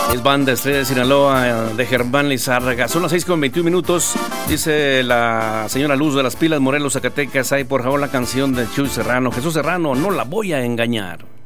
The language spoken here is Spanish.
Es banda Estrella de Sinaloa de Germán Lizárraga. Son las 6:21. Dice la señora Luz de las Pilas, Morelos, Zacatecas. Hay por favor la canción de Chuy Serrano. Jesús Serrano, no la voy a engañar.